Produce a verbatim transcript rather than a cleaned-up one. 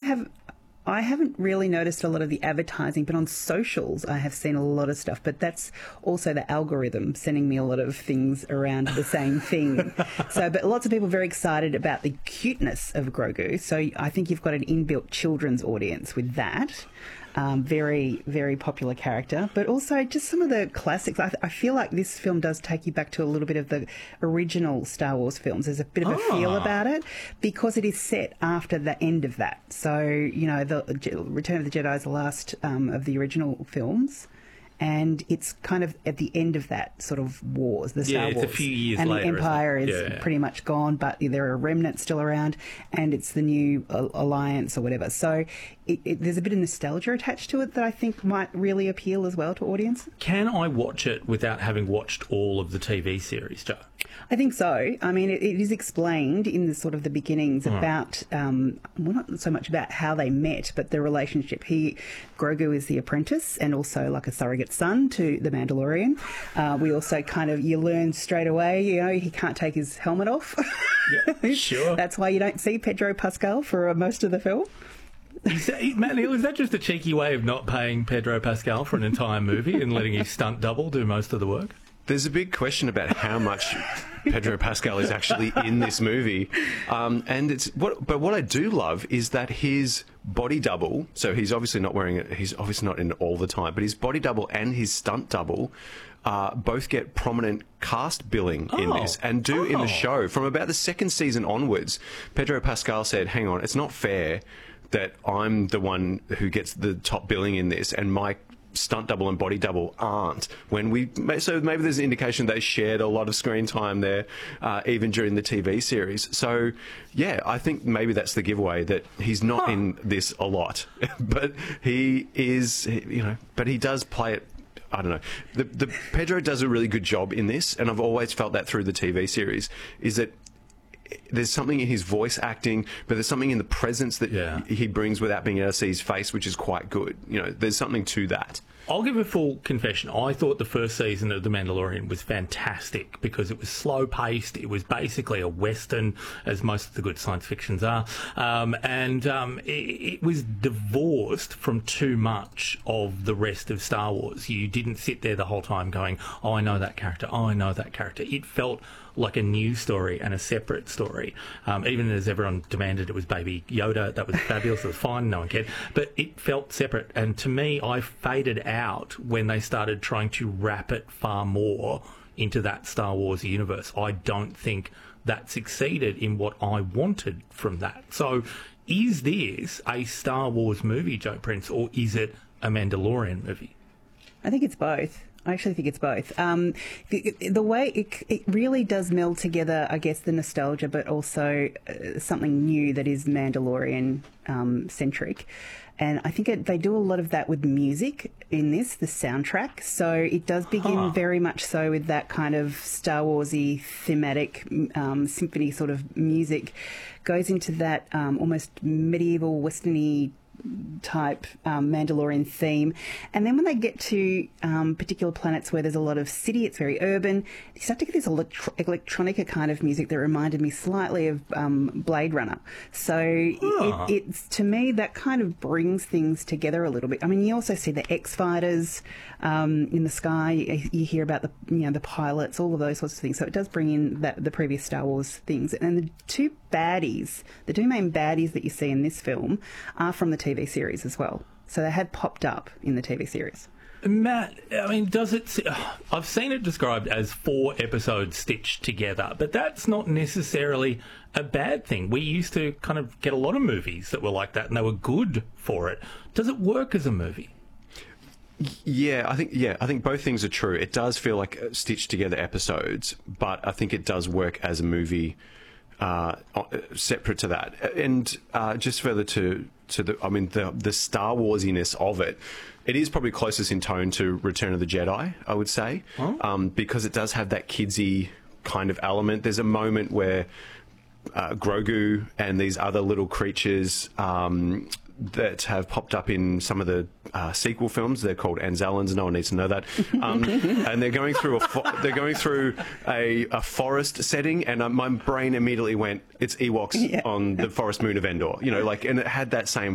have... I haven't really noticed a lot of the advertising, but on socials I have seen a lot of stuff. But that's also the algorithm sending me a lot of things around the same thing. So, but lots of people are very excited about the cuteness of Grogu. So I think you've got an inbuilt children's audience with that. Um, very, very popular character, but also just some of the classics. I, I feel like this film does take you back to a little bit of the original Star Wars films. There's a bit of a Oh. feel about it because it is set after the end of that. So, you know, the Return of the Jedi is the last um, of the original films. And it's kind of at the end of that sort of wars, the Star Yeah, it's a Wars. few years and later, the Empire isn't is it? Yeah. pretty much gone, but there are remnants still around, and it's the new uh, alliance or whatever. So it, it, there's a bit of nostalgia attached to it that I think might really appeal as well to audience. Can I watch it without having watched all of the T V series, Joe? I think so. I mean, it, it is explained in the sort of the beginnings Hmm. about, um, well, not so much about how they met, but the relationship. He, Grogu is the apprentice and also like a surrogate son to the Mandalorian. Uh, we also kind of, you learn straight away, you know, he can't take his helmet off. Yeah, sure. That's why you don't see Pedro Pascal for uh, most of the film. Is that, Matt Neal, is that just a cheeky way of not paying Pedro Pascal for an entire movie and letting his stunt double do most of the work? There's a big question about how much Pedro Pascal is actually in this movie, um, and it's what. But what I do love is that his body double. So he's obviously not wearing it. He's obviously not in it all the time. But his body double and his stunt double uh, both get prominent cast billing in Oh. this, and do in Oh. the show from about the second season onwards. Pedro Pascal said, "Hang on, it's not fair that I'm the one who gets the top billing in this, and my stunt double and body double aren't." When we so maybe there's an indication they shared a lot of screen time there, uh, even during the T V series. So yeah, I think maybe that's the giveaway, that he's not Huh. in this a lot, but he is, you know, but he does play it. I don't know. The, the Pedro does a really good job in this, and I've always felt that through the T V series. Is that there's something in his voice acting, but there's something in the presence that Yeah. he brings without being able to see his face, which is quite good. You know, there's something to that. I'll give a full confession. I thought the first season of The Mandalorian was fantastic because it was slow-paced. It was basically a Western, as most of the good science fictions are. Um, and um, it, it was divorced from too much of the rest of Star Wars. You didn't sit there the whole time going, oh, I know that character. Oh, I know that character. It felt like a new story and a separate story. Um, even as everyone demanded it was Baby Yoda, that was fabulous. It was fine. No one cared. But it felt separate. And to me, I faded out when they started trying to wrap it far more into that Star Wars universe. I don't think that succeeded in what I wanted from that. So is this a Star Wars movie, Joe Prince, or is it a Mandalorian movie? I think it's both. I actually think it's both. Um, the, the way it, it really does meld together, I guess, the nostalgia, but also uh, something new that is Mandalorian um, centric. And I think it, they do a lot of that with music in this, the soundtrack. So it does begin Huh. very much so with that kind of Star Warsy thematic um, symphony sort of music. Goes into that um, almost medieval westerny type um, Mandalorian theme. And then when they get to um, particular planets where there's a lot of city, it's very urban, you start to get this electro- electronica kind of music that reminded me slightly of um, Blade Runner. So Huh. it, it's, to me, that kind of brings things together a little bit. I mean, you also see the X-fighters um, in the sky. You, you hear about the, you know, the pilots, all of those sorts of things. So it does bring in that the previous Star Wars things. And the two baddies, the two main baddies that you see in this film are from the T V series as well. So they had popped up in the T V series. Matt, I mean, does it... I've seen it described as four episodes stitched together, but that's not necessarily a bad thing. We used to kind of get a lot of movies that were like that, and they were good for it. Does it work as a movie? Yeah, I think yeah, I think both things are true. It does feel like stitched together episodes, but I think it does work as a movie uh, separate to that. And uh, just further to to the, I mean, the the Star Warsiness of it. It is probably closest in tone to Return of the Jedi, I would say, Oh. um, because it does have that kidsy kind of element. There's a moment where uh, Grogu and these other little creatures um, that have popped up in some of the uh, sequel films. They're called Anzellans. No one needs to know that. Um, and they're going through a fo- they're going through a, a forest setting, and uh, my brain immediately went, "It's Ewoks Yeah. on the forest moon of Endor." You know, like, and it had that same